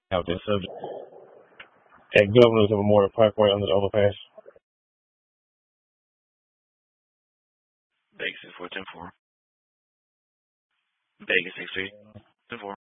Out this subject. At Governors of Memorial Parkway under the overpass. Vegas 6410-4. Vegas 6310-4.